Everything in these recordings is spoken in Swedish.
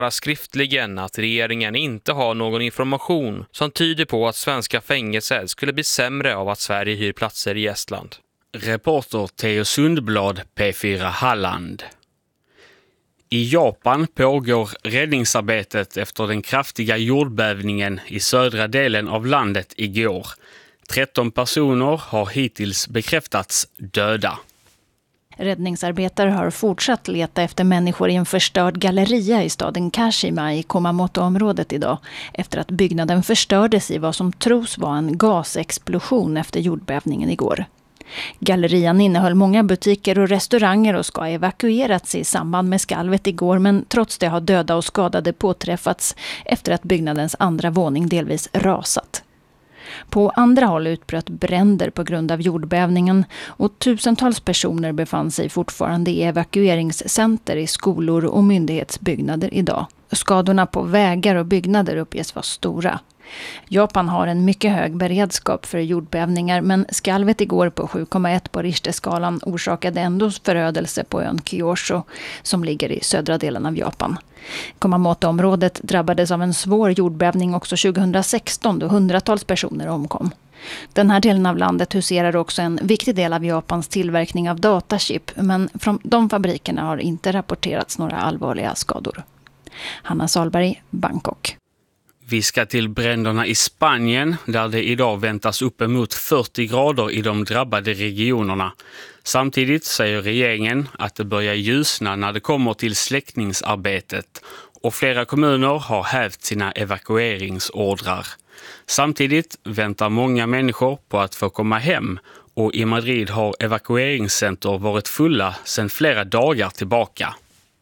skriftligen att regeringen inte har någon information som tyder på att svenska fängelser skulle bli sämre av att Sverige hyr platser i Estland. Reporter Theo Sundblad, P4 Halland. I Japan pågår räddningsarbetet efter den kraftiga jordbävningen i södra delen av landet igår. 13 personer har hittills bekräftats döda. Räddningsarbetare har fortsatt leta efter människor i en förstörd galleria i staden Kashima i Kumamoto-området idag efter att byggnaden förstördes i vad som tros vara en gasexplosion efter jordbävningen igår. Gallerian innehöll många butiker och restauranger och ska ha evakuerats i samband med skalvet igår, men trots det har döda och skadade påträffats efter att byggnadens andra våning delvis rasat. På andra håll utbröt bränder på grund av jordbävningen och tusentals personer befann sig fortfarande i evakueringscenter i skolor och myndighetsbyggnader idag. Skadorna på vägar och byggnader uppges vara stora. Japan har en mycket hög beredskap för jordbävningar, men skalvet igår på 7,1 på Richterskalan orsakade ändå förödelse på ön Kyushu som ligger i södra delen av Japan. Kumamoto-området drabbades av en svår jordbävning också 2016 då hundratals personer omkom. Den här delen av landet huserar också en viktig del av Japans tillverkning av datachip, men från de fabrikerna har inte rapporterats några allvarliga skador. Hanna Salberg, Bangkok. Vi ska till bränderna i Spanien där det idag väntas uppemot 40 grader i de drabbade regionerna. Samtidigt säger regeringen att det börjar ljusna när det kommer till släckningsarbetet och flera kommuner har hävt sina evakueringsordrar. Samtidigt väntar många människor på att få komma hem och i Madrid har evakueringscenter varit fulla sedan flera dagar tillbaka.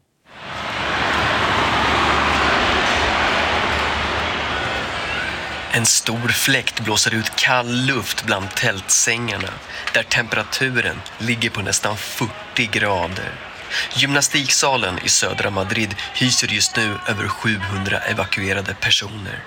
En stor fläkt blåser ut kall luft bland tältsängarna där temperaturen ligger på nästan 40 grader. Gymnastiksalen i södra Madrid hyser just nu över 700 evakuerade personer.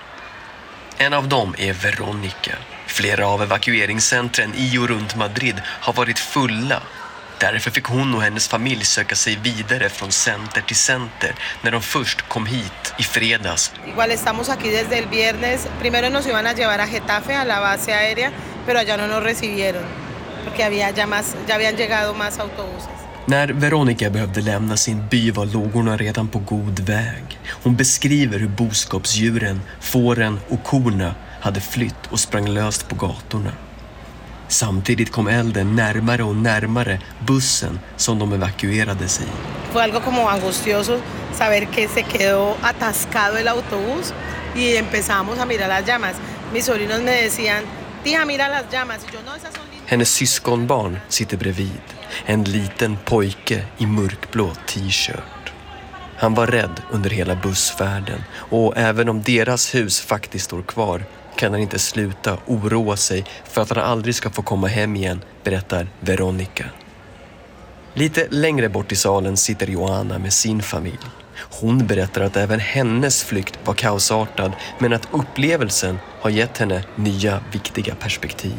En av dem är Veronica. Flera av evakueringscentren i och runt Madrid har varit fulla. Därför fick hon och hennes familj söka sig vidare från center till center när de först kom hit i fredags. Igual estamos aquí desde el viernes. Primero nos iban a llevar a Getafe a la base aérea, pero allá no nos recibieron porque ya habían llegado más autobuses. När Veronica behövde lämna sin by var lågorna redan på god väg. Hon beskriver hur boskapsdjuren, fåren och korna hade flytt och sprang löst på gatorna. Samtidigt kom elden närmare och närmare bussen som de evakuerades i. Fue algo como angustioso saber que se quedó atascado el autobús y empezamos a mirar las llamas. Mis sobrinos me decían, tía, mira las llamas. Y yo, no, esas son lindas. Hennes syskonbarn sitter bredvid. En liten pojke i mörkblå t-shirt. Han var rädd under hela bussfärden och även om deras hus faktiskt står kvar kan han inte sluta oroa sig för att han aldrig ska få komma hem igen, berättar Veronica. Lite längre bort i salen sitter Johanna med sin familj. Hon berättar att även hennes flykt var kaosartad men att upplevelsen har gett henne nya viktiga perspektiv.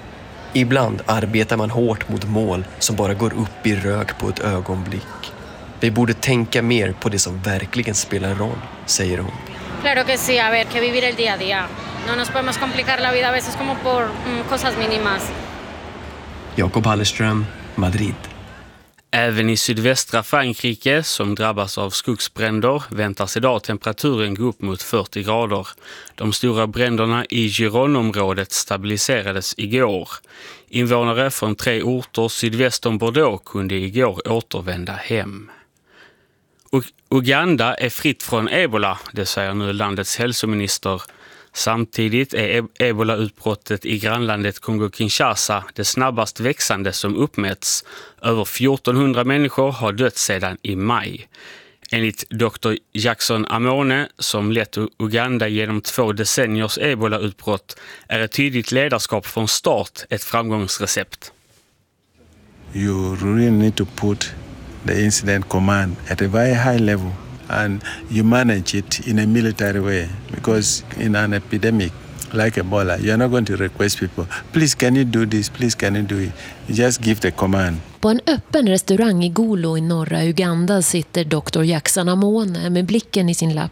Ibland arbetar man hårt mot mål som bara går upp i rök på ett ögonblick. Vi borde tänka mer på det som verkligen spelar roll, säger hon. Claro que sí, a ver, que vivir el día a día. No nos podemos complicar la vida a veces como por cosas mínimas. Jakob Hallerström, Madrid. Även i sydvästra Frankrike som drabbas av skogsbränder väntas idag temperaturen gå upp mot 40 grader. De stora bränderna i Gironne-området stabiliserades igår. Invånare från 3 orter sydväst om Bordeaux kunde igår återvända hem. Uganda är fritt från ebola, det säger nu landets hälsominister. Samtidigt är ebola-utbrottet i grannlandet Kongo-Kinshasa det snabbast växande som uppmätts. Över 1400 människor har dött sedan i maj. Enligt Dr. Jackson Amone, som lett Uganda genom 2 decenniers ebola-utbrott, är ett tydligt ledarskap från start ett framgångsrecept. You really need to put the incident command at a very high level. And you manage it in a military way because in an epidemic like Ebola. You're not going to request people, please can you do this, please can you do it. You just give the command. På en öppen restaurang i Gulu i norra Uganda sitter Dr. Jackson Amone med blicken i sin lapp